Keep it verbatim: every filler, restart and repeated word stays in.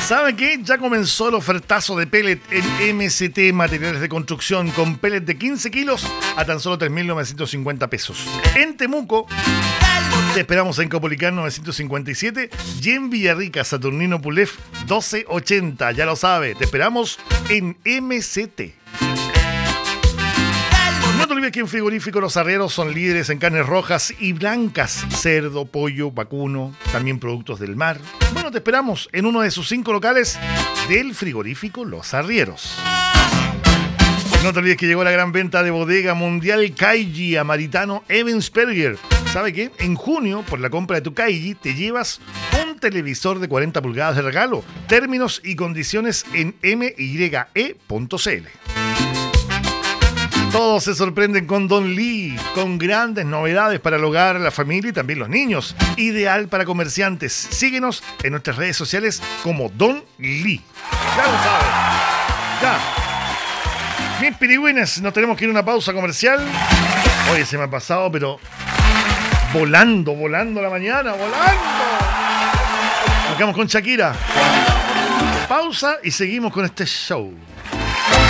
¿Sabe qué? Ya comenzó el ofertazo de pellet en M C T Materiales de Construcción con pellet de quince kilos a tan solo tres mil novecientos cincuenta pesos. En Temuco, te esperamos en Copolicán novecientos cincuenta y siete y en Villarrica, Saturnino Pulef doce ochenta. Ya lo sabe, te esperamos en M C T. No te olvides que en Frigorífico Los Arrieros son líderes en carnes rojas y blancas, cerdo, pollo, vacuno, también productos del mar. Bueno, te esperamos en uno de sus cinco locales del Frigorífico Los Arrieros. No te olvides que llegó la gran venta de Bodega Mundial Kaiji a Maritano Ebensperger. ¿Sabe qué? En junio, por la compra de tu Kaiji, te llevas un televisor de cuarenta pulgadas de regalo. Términos y condiciones en m y e punto c l. Todos se sorprenden con Don Lee, con grandes novedades para el hogar, la familia y también los niños. Ideal para comerciantes. Síguenos en nuestras redes sociales como Don Lee. Ya lo sabes. Ya. Mis pirigüines, nos tenemos que ir a una pausa comercial. Oye, se me ha pasado, pero volando, volando la mañana, volando. Nos quedamos con Shakira. Pausa y seguimos con este show.